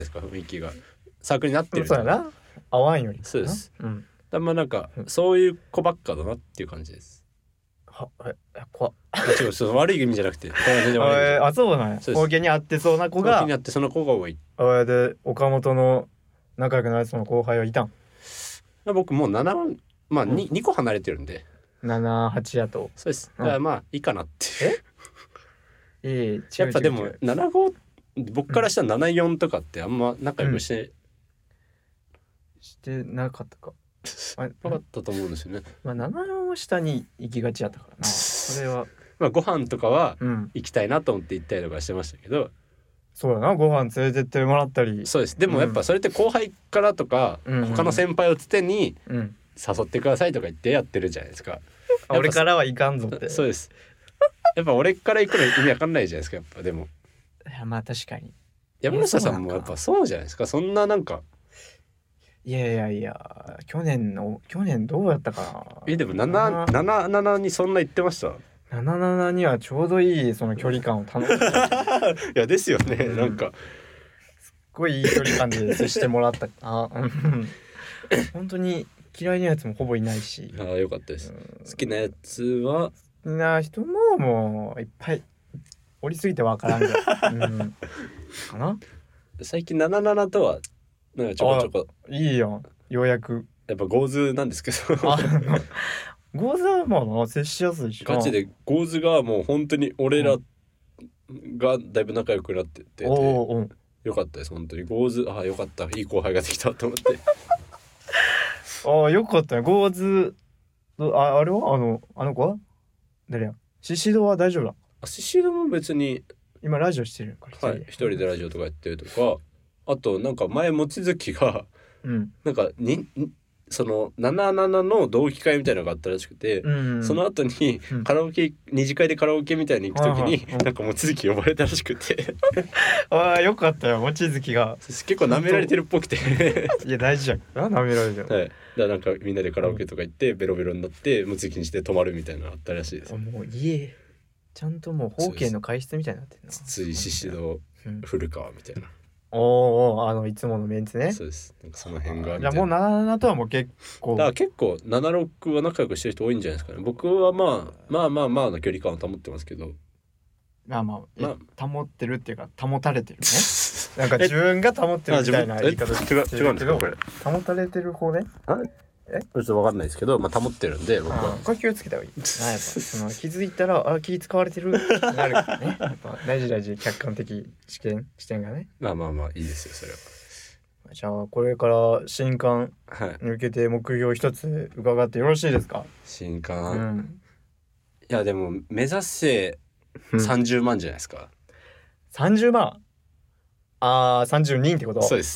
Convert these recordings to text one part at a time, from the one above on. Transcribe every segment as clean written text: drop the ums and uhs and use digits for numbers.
ですか雰囲気がサークルになってる。 そうやな。合わんより。 そうです。 うん。 だまあなんかそういう子ばっかだなっていう感じです。 怖っ。 違う、その悪い意味じゃなくて、これは全然悪い意味じゃない。 あ、そうなんや。 そうです。 方言に合ってそうな子が。 方言に合ってその子が多い。 で岡本の仲良くなるその後輩はいたん。 僕もう7まあ 2個離れてるんで。 7、8やと。 そうです。だからまあいいかなって。 違うやっぱでも75僕からしたら74とかってあんま仲良くしてなかったか。 なかったと思うんですよね。 まあ74を下に行きがちやったからな。それはまあご飯とかは行きたいなと思って行ったりとかしてましたけど、 そうだな、ご飯連れてってもらったり。 そうです。でもやっぱそれって後輩からとか、他の先輩をつてに誘ってくださいとか言ってやってるじゃないですか。 俺からはいかんぞって。 そうです。やっぱ俺から行くの意味わかんないじゃないですか。やっぱでもまあ確かに山下さんもやっぱそうじゃないですか。そんななんかいや去年どうやったかな。 でも77にそんな言ってました。 77にはちょうどいいその距離感を楽しんでいやですよね、なんかすっごいいい距離感で接してもらった本当に嫌いなやつもほぼいないし。 ああよかったです。好きなやつは好きな人ももういっぱいおりすぎてわからんぐらい、かな。 最近77とはなんかちょこちょこいいよようやくやっぱゴーズなんですけどゴーズはまあ接しやすいしガチでゴーズがもう本当に俺らがだいぶ仲良くなってて、よかったです本当に。ゴーズよかった、いい後輩ができたと思ってよかったねゴーズ。あれはあの子は誰や。シシドは大丈夫だ。 シシドも別に今ラジオしてるからはい一人でラジオとかやってるとか、あとなんか前望月がなんかその77の同期会みたいなのがあったらしくて、その後にカラオケ二次会でカラオケみたいに行くときになんか望月呼ばれたらしくてよかったよ望月が。 結構舐められてるっぽくていや大事じゃん舐められてる。 はい。だからなんかみんなでカラオケとか行ってベロベロになって望月にして泊まるみたいなのあったらしいです。 もう家ちゃんともう方形の会室みたいになってるな。 筒井宍戸古川みたいな。 いつものメンツね。 そうです。なんかその辺がじゃあもう77とはもう結構結構76は仲良くしてる人多いんじゃないですかね。僕はまあの距離感を保ってますけど、 保ってるっていうか保たれてるねなんか自分が保ってるみたいな言い方してるけど、 違うんですかこれ。 保たれてる方ね。 ちょっと分かんないですけど、保ってるんで僕は。 これ気をつけた方がいい。やっぱその気づいたら気使われてるってなるからね。やっぱ大事客観的視点がね。 まあいいですよそれは。 じゃあこれから新刊に向けて目標一つ伺ってよろしいですか。 新刊、いやでも目指せ30万じゃないですか。 30万。30人ってこと。 そうです。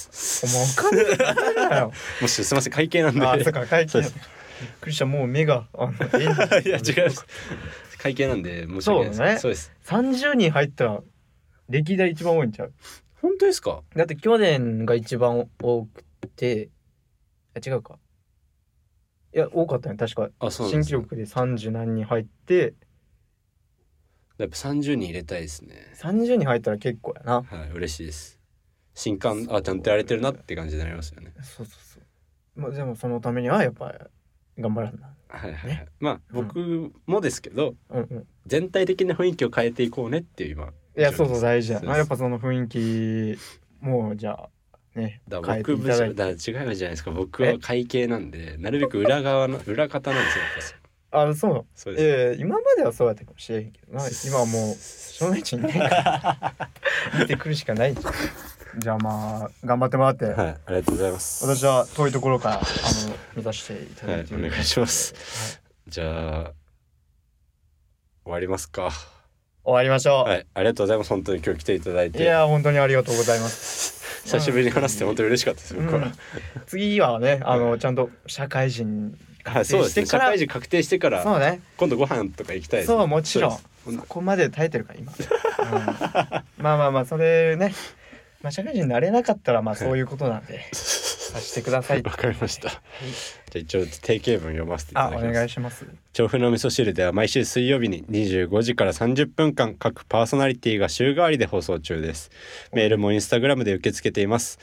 もうお金だよもしすみません会計なんで。 そうか会計。びっくりした。もう目がいや違います。会計なんで申し訳ないです。そうね。そうです。 30人入ったら歴代一番多いんちゃう。 本当ですか。 だって去年が一番多くて違うか。いや多かったね確か。新記録で30何人入って。 やっぱ30人入れたいですね。 30人入ったら結構やな。 はい嬉しいです。新刊ちゃんとやれてるなって感じになりますよね。 そうでもそのためにはやっぱ頑張らんな。 はい、ね、まあ僕もですけど、全体的な雰囲気を変えていこうねっていう今。 いやそう大事やな。やっぱその雰囲気もうじゃあね変えていただいて。 違うじゃないですか。僕は会計なんでなるべく裏方なんですよ。 そうです。今まではそうやったかもしれへんけどな。今はもう正面地にね見てくるしかないじゃん。じゃあまあ頑張ってもらって。 はいありがとうございます。 私は遠いところから目指していただいて、 お願いします。じゃあ終わりますか。 終わりましょう。 はいありがとうございます。本当に今日来ていただいて。 いや本当にありがとうございます。 久しぶりに話して本当に嬉しかったです僕は。 次はねちゃんと社会人そうですね。社会人確定してからそうね今度ご飯とか行きたいです。 そうもちろんそこまで耐えてるから今まあそれね社会人になれなかったらそういうことなんでさせてください。 わかりました。じゃあ一応定型文読ませていただきます。 お願いします。 調布の味噌汁では毎週水曜日に25時から30分間各パーソナリティが週替わりで放送中です。メールもインスタグラムで受け付けています。